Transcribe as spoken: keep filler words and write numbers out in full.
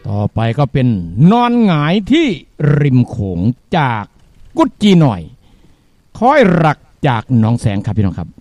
ต่อไปก็เป็นนอนหงายที่ริมโขงจากกุดจีหน่อยคอยรักจากหนองแสงครับพี่น้องครับ